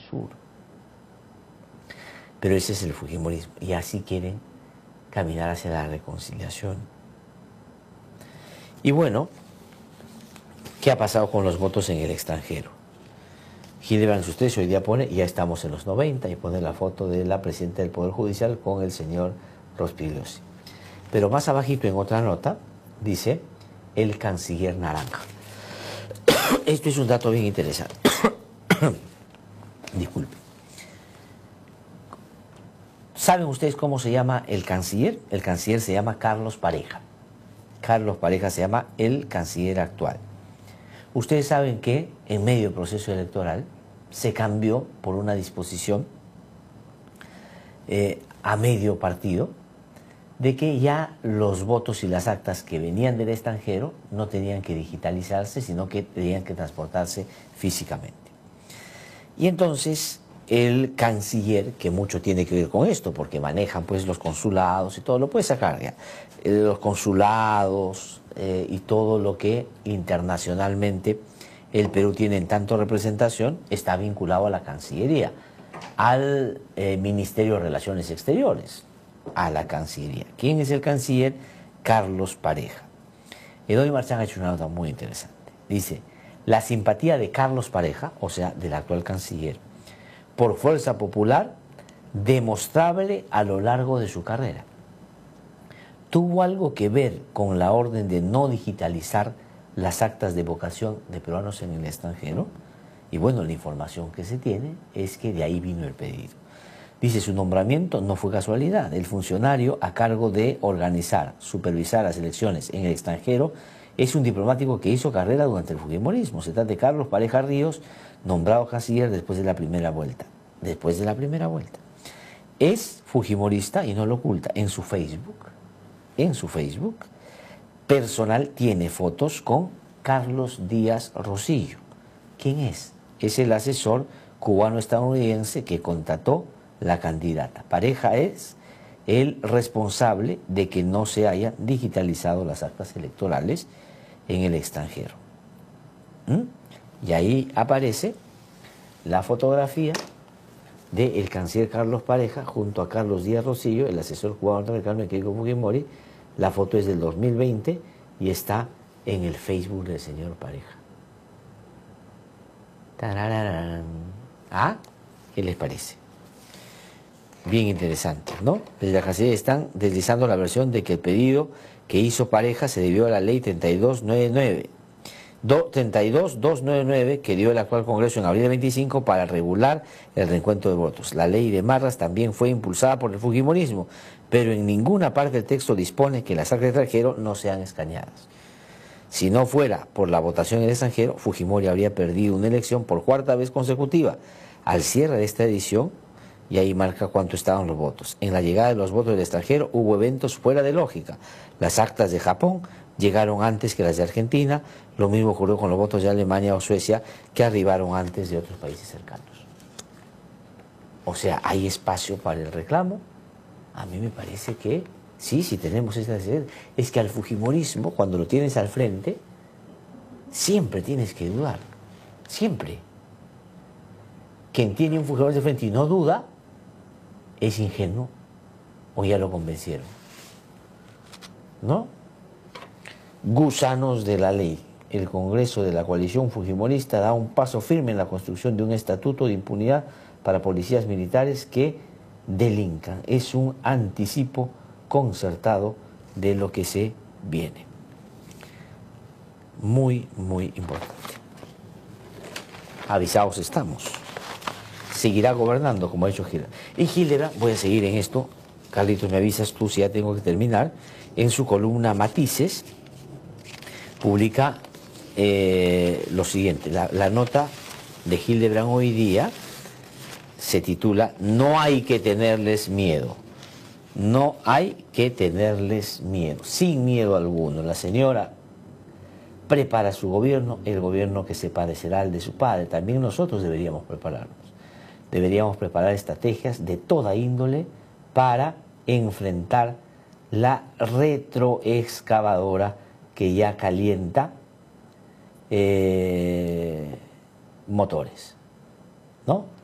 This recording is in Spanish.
Sur. Pero ese es el fujimorismo. Y así quieren caminar hacia la reconciliación. Y bueno, ¿qué ha pasado con los votos en el extranjero? Hildebrand Sustes hoy día pone, ya estamos en los 90, y pone la foto de la presidenta del Poder Judicial con el señor Rospigliosi. Pero más abajito en otra nota, dice, el canciller naranja. Esto es un dato bien interesante. Disculpe. ¿Saben ustedes cómo se llama el canciller? El canciller se llama Carlos Pareja. Carlos Pareja se llama el canciller actual. Ustedes saben que en medio del proceso electoral se cambió por una disposición a medio partido de que ya los votos y las actas que venían del extranjero no tenían que digitalizarse, sino que tenían que transportarse físicamente. Y entonces el canciller, que mucho tiene que ver con esto, porque manejan pues los consulados y todo, lo puede sacar ya, los consulados y todo lo que internacionalmente el Perú tiene en tanto representación, está vinculado a la Cancillería, al Ministerio de Relaciones Exteriores, a la Cancillería. ¿Quién es el canciller? Carlos Pareja. Edoy Marchán ha hecho una nota muy interesante. Dice, la simpatía de Carlos Pareja, o sea, del actual canciller, por fuerza popular, demostrable a lo largo de su carrera. ¿Tuvo algo que ver con la orden de no digitalizar las actas de vocación de peruanos en el extranjero? Y bueno, la información que se tiene es que de ahí vino el pedido. Dice, su nombramiento no fue casualidad. El funcionario a cargo de organizar, supervisar las elecciones en el extranjero es un diplomático que hizo carrera durante el fujimorismo. Se trata de Carlos Pareja Ríos, nombrado canciller después de la primera vuelta. Después de la primera vuelta. Es fujimorista y no lo oculta. En su Facebook personal tiene fotos con Carlos Díaz Rosillo. ¿Quién es? Es el asesor cubano-estadounidense que contrató la candidata. Pareja es el responsable de que no se hayan digitalizado las actas electorales en el extranjero. Y ahí aparece la fotografía del canciller Carlos Pareja junto a Carlos Díaz Rosillo, el asesor cubano-norteamericano de Keiko Fujimori. La foto es del 2020 y está en el Facebook del señor Pareja. ¡Tarararán! ¿Ah? ¿Qué les parece? Bien interesante, ¿no? Desde la Cancillería están deslizando la versión de que el pedido que hizo Pareja se debió a la ley 32299 que dio el actual Congreso en abril de 25 para regular el reencuentro de votos. La ley de Marras también fue impulsada por el fujimorismo, pero en ninguna parte del texto dispone que las actas de extranjero no sean escaneadas. Si no fuera por la votación en el extranjero, Fujimori habría perdido una elección por cuarta vez consecutiva. Al cierre de esta edición, y ahí marca cuánto estaban los votos. En la llegada de los votos del extranjero hubo eventos fuera de lógica. Las actas de Japón llegaron antes que las de Argentina, lo mismo ocurrió con los votos de Alemania o Suecia, que arribaron antes de otros países cercanos. O sea, ¿hay espacio para el reclamo? A mí me parece que sí, si tenemos esta necesidad. Es que al fujimorismo, cuando lo tienes al frente, siempre tienes que dudar. Siempre. Quien tiene un fujimorista al frente y no duda, es ingenuo o ya lo convencieron. ¿No? Gusanos de la ley. El Congreso de la coalición fujimorista da un paso firme en la construcción de un estatuto de impunidad para policías militares que delincan. Es un anticipo concertado de lo que se viene. Muy, muy importante. Avisados estamos. Seguirá gobernando, como ha dicho Hildebrand. Y Hildebrand, voy a seguir en esto, Carlitos, me avisas tú si ya tengo que terminar, en su columna Matices, publica lo siguiente, la nota de Hildebrand hoy día se titula "No hay que tenerles miedo". No hay que tenerles miedo, sin miedo alguno. La señora prepara su gobierno, el gobierno que se parecerá al de su padre. También nosotros deberíamos prepararnos. Deberíamos preparar estrategias de toda índole para enfrentar la retroexcavadora que ya calienta motores, ¿no?